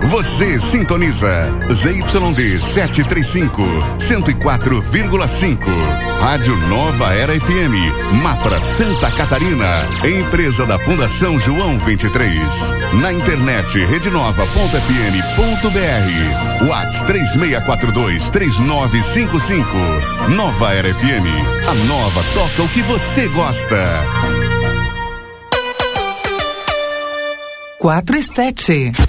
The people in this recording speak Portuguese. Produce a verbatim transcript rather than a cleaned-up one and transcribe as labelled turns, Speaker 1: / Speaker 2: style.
Speaker 1: Você sintoniza Z Y D setecentos e trinta e cinco, cento e quatro vírgula cinco. Rádio Nova Era F M, Mafra, Santa Catarina. Empresa da Fundação João vinte e três. Na internet rede nova ponto f m ponto b r. WhatsApp três seis quatro dois, três nove cinco cinco. Nova Era F M. A nova toca o que você gosta.
Speaker 2: Quatro e sete.